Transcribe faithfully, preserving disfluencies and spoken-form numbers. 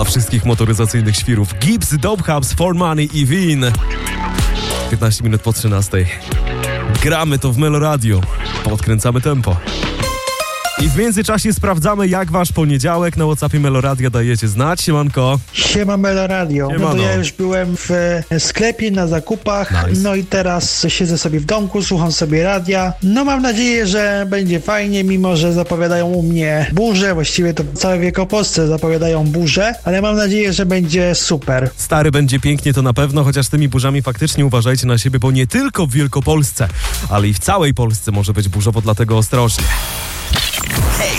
dla wszystkich motoryzacyjnych świrów. Gibbs, Dope Hubs, For Money i Win. piętnaście minut po trzynastej. Gramy to w Melo Radio. Podkręcamy tempo. I w międzyczasie sprawdzamy, jak wasz poniedziałek. Na WhatsAppie Meloradia dajecie znać. Siemanko. Siema Meloradio. No to ja już byłem w sklepie na zakupach, nice. No i teraz siedzę sobie w domku, słucham sobie radia. No mam nadzieję, że będzie fajnie, mimo że zapowiadają u mnie burze, właściwie to całe Wielkopolsce zapowiadają burze, ale mam nadzieję, że będzie super. Stary, będzie pięknie to na pewno, chociaż tymi burzami faktycznie uważajcie na siebie, bo nie tylko w Wielkopolsce, ale i w całej Polsce może być burzowo, dlatego ostrożnie. Hej,